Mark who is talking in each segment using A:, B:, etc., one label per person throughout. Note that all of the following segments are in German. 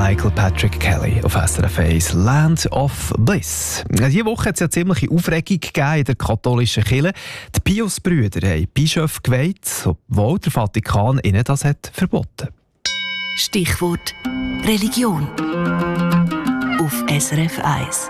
A: Michael Patrick Kelly auf SRF 1, Land of Bliss. Diese Woche hat es ja ziemliche Aufregung gegeben in der katholischen Kirche. Die Pius-Brüder haben Bischöfe geweiht, obwohl der Vatikan ihnen das hat verboten.
B: Stichwort Religion auf SRF 1.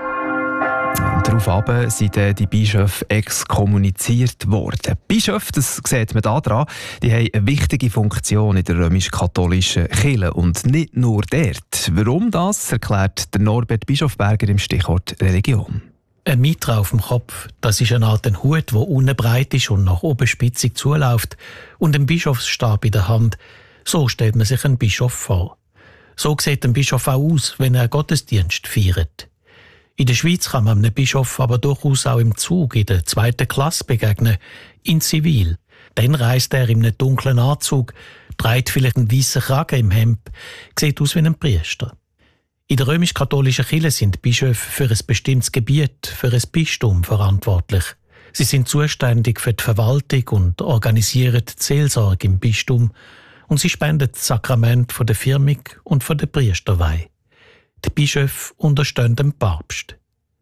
A: Daraufhin sind die Bischöfe exkommuniziert worden. Bischöfe, das sieht man da dran, die haben eine wichtige Funktion in der römisch-katholischen Kirche und nicht nur dort. Warum das, erklärt der Norbert Bischofberger im Stichwort Religion.
C: Ein Mitra auf dem Kopf, das ist eine Art Hut, der unten breit ist und nach oben spitzig zuläuft, und ein Bischofsstab in der Hand. So stellt man sich einen Bischof vor. So sieht ein Bischof auch aus, wenn er Gottesdienst feiert. In der Schweiz kann man einem Bischof aber durchaus auch im Zug in der 2. Klasse begegnen, in Zivil. Dann reist er in einem dunklen Anzug, trägt vielleicht einen weißen Kragen im Hemd, sieht aus wie ein Priester. In der römisch-katholischen Kirche sind Bischöfe für ein bestimmtes Gebiet, für ein Bistum verantwortlich. Sie sind zuständig für die Verwaltung und organisieren die Seelsorge im Bistum und sie spenden das Sakrament von der Firmung und von der Priesterweihe. Die Bischöfe unterstehen dem Papst.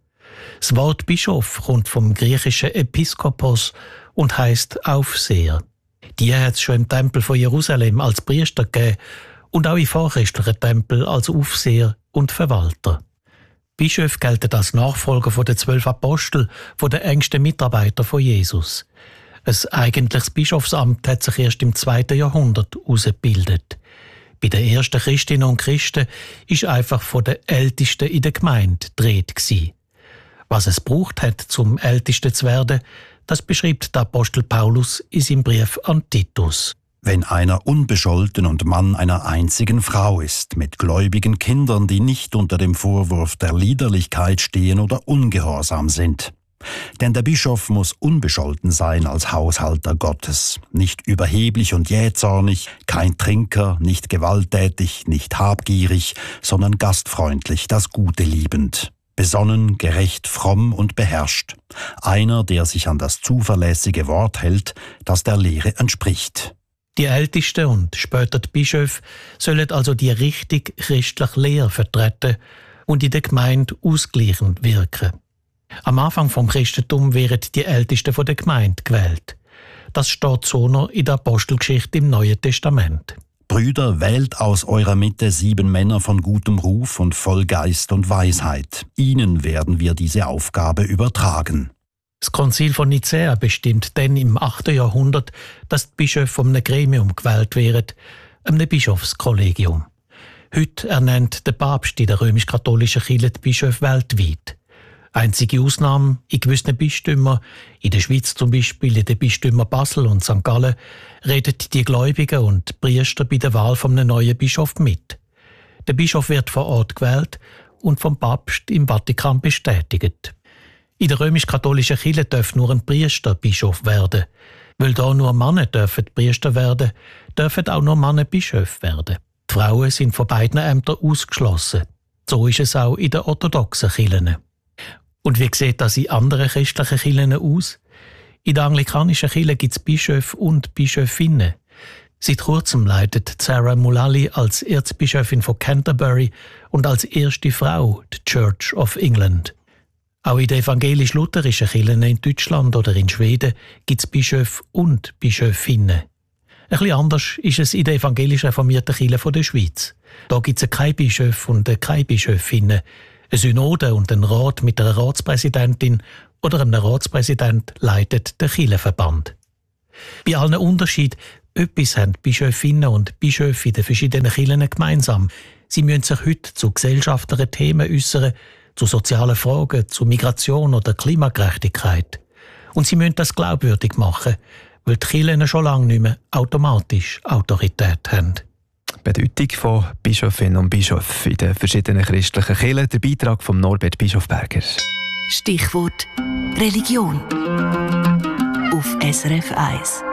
C: Das Wort Bischof kommt vom griechischen Episkopos und heisst Aufseher. Die hat es schon im Tempel von Jerusalem als Priester gegeben und auch in vorchristlichen Tempeln als Aufseher und Verwalter. Bischöfe gelten als Nachfolger der 12 Apostel, von den engsten Mitarbeitern von Jesus. Ein eigentliches Bischofsamt hat sich erst im 2. Jahrhundert herausgebildet. Bei den ersten Christinnen und Christen war einfach von den Ältesten in der Gemeinde die Rede gewesen. Was es braucht hat, zum Ältesten zu werden, das beschreibt der Apostel Paulus in seinem Brief an Titus.
D: Wenn einer unbescholten und Mann einer einzigen Frau ist, mit gläubigen Kindern, die nicht unter dem Vorwurf der Liederlichkeit stehen oder ungehorsam sind. Denn der Bischof muss unbescholten sein als Haushalter Gottes, nicht überheblich und jähzornig, kein Trinker, nicht gewalttätig, nicht habgierig, sondern gastfreundlich, das Gute liebend, besonnen, gerecht, fromm und beherrscht, einer, der sich an das zuverlässige Wort hält, das der Lehre entspricht.
C: Die Ältesten und später die Bischöfe sollen also die richtig christliche Lehre vertreten und in der Gemeinde ausgleichend wirken. Am Anfang vom Christentum werden die Ältesten von der Gemeinde gewählt. Das steht so noch in der Apostelgeschichte im Neuen Testament.
D: Brüder, wählt aus eurer Mitte 7 Männer von gutem Ruf und voll Geist und Weisheit. Ihnen werden wir diese Aufgabe übertragen.
C: Das Konzil von Nicäa bestimmt dann im 8. Jahrhundert, dass die Bischöfe von einem Gremium gewählt werden, einem Bischofskollegium. Heute ernennt der Papst in der römisch-katholischen Kirche die Bischöfe weltweit. Einzige Ausnahme in gewissen Bistümern, in der Schweiz zum Beispiel in den Bistümern Basel und St. Gallen, reden die Gläubigen und die Priester bei der Wahl von einem neuen Bischof mit. Der Bischof wird vor Ort gewählt und vom Papst im Vatikan bestätigt. In der römisch-katholischen Kirche darf nur ein Priester Bischof werden. Weil da nur Männer dürfen Priester werden, dürfen auch nur Männer Bischöfe werden. Die Frauen sind von beiden Ämtern ausgeschlossen. So ist es auch in den orthodoxen Kirchen. Und wie sieht das in anderen christlichen Kirchen aus? In der anglikanischen Kirche gibt es Bischöfe und Bischöfinnen. Seit kurzem leitet Sarah Mullally als Erzbischöfin von Canterbury und als erste Frau die Church of England. Auch in den evangelisch-lutherischen Kirchen in Deutschland oder in Schweden gibt es Bischöfe und Bischöfinnen. Ein bisschen anders ist es in der evangelisch-reformierten Kirche der Schweiz. Da gibt es keine Bischöfe und keine Bischöfinnen, eine Synode und ein Rat mit einer Ratspräsidentin oder einem Ratspräsident leitet der Kirchenverband. Bei allen Unterschieden, etwas haben Bischöfinnen und Bischöfe in den verschiedenen Kirchen gemeinsam. Sie müssen sich heute zu gesellschaftlichen Themen äußern, zu sozialen Fragen, zu Migration oder Klimagerechtigkeit. Und sie müssen das glaubwürdig machen, weil die Kirchen schon lange nicht mehr automatisch Autorität haben.
A: Bedeutung von Bischöfinnen und Bischöfen in den verschiedenen christlichen Kirchen. Der Beitrag von Norbert Bischofberger.
B: Stichwort Religion auf SRF 1.